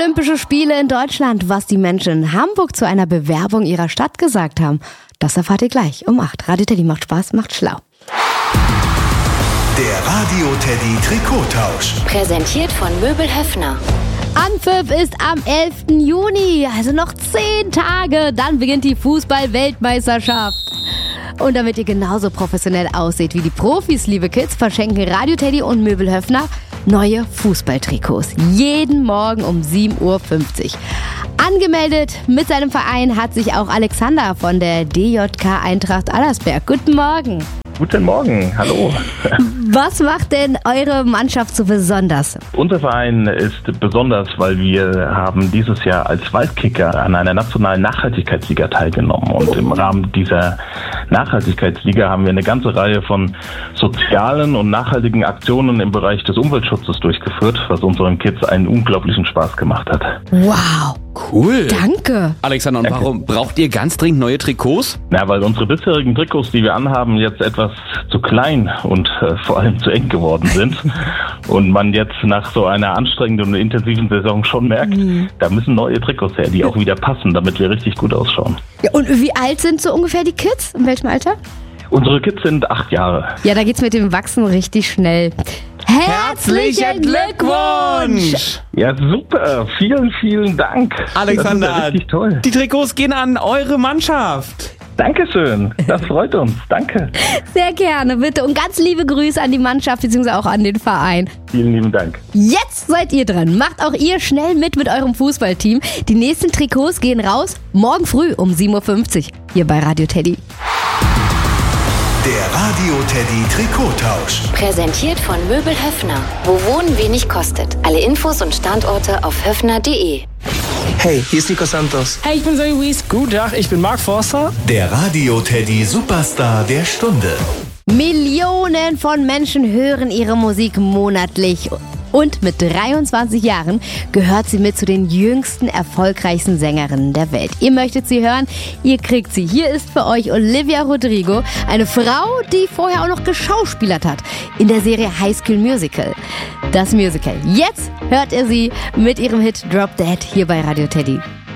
Olympische Spiele in Deutschland, was die Menschen in Hamburg zu einer Bewerbung ihrer Stadt gesagt haben. Das erfahrt ihr gleich um 8. Radio Teddy macht Spaß, macht schlau. Der Radio Teddy Trikottausch. Präsentiert von Möbel Höffner. Anpfiff ist am 11. Juni, also noch 10 Tage, dann beginnt die Fußball-Weltmeisterschaft. Und damit ihr genauso professionell aussieht wie die Profis, liebe Kids, verschenken Radio Teddy und Möbel Höffner neue Fußballtrikots. Jeden Morgen um 7:50 Uhr. Angemeldet mit seinem Verein hat sich auch Alexander von der DJK Eintracht Allersberg. Guten Morgen. Guten Morgen, hallo. Was macht denn eure Mannschaft so besonders? Unser Verein ist besonders, weil wir haben dieses Jahr als Waldkicker an einer nationalen Nachhaltigkeitsliga teilgenommen. Und im Rahmen dieser Nachhaltigkeitsliga haben wir eine ganze Reihe von sozialen und nachhaltigen Aktionen im Bereich des Umweltschutzes durchgeführt, was unseren Kids einen unglaublichen Spaß gemacht hat. Wow. Cool. Danke. Alexander, und warum braucht ihr ganz dringend neue Trikots? Na, weil unsere bisherigen Trikots, die wir anhaben, jetzt etwas zu klein und vor allem zu eng geworden sind. Und man jetzt nach so einer anstrengenden und intensiven Saison schon merkt, da müssen neue Trikots her, die auch wieder passen, damit wir richtig gut ausschauen. Ja, und wie alt sind so ungefähr die Kids? In welchem Alter? Unsere Kids sind 8 Jahre. Ja, da geht's mit dem Wachsen richtig schnell. Herzlichen Glückwunsch! Ja, super. Vielen, vielen Dank. Alexander, das ist ja richtig toll. Die Trikots gehen an eure Mannschaft. Dankeschön. Das freut uns. Danke. Sehr gerne, bitte. Und ganz liebe Grüße an die Mannschaft bzw. auch an den Verein. Vielen lieben Dank. Jetzt seid ihr dran. Macht auch ihr schnell mit eurem Fußballteam. Die nächsten Trikots gehen raus morgen früh um 7:50 Uhr hier bei Radio Teddy. Der Radio Teddy Trikottausch. Präsentiert von Möbel Höffner. Wo Wohnen wenig kostet. Alle Infos und Standorte auf höffner.de. Hey, hier ist Nico Santos. Hey, ich bin Zoe Wies. Guten Tag, ich bin Marc Forster. Der Radio Teddy Superstar der Stunde. Millionen von Menschen hören ihre Musik monatlich. Und mit 23 Jahren gehört sie mit zu den jüngsten, erfolgreichsten Sängerinnen der Welt. Ihr möchtet sie hören, ihr kriegt sie. Hier ist für euch Olivia Rodrigo, eine Frau, die vorher auch noch geschauspielert hat in der Serie High School Musical. Das Musical. Jetzt hört ihr sie mit ihrem Hit Drop Dead hier bei Radio Teddy.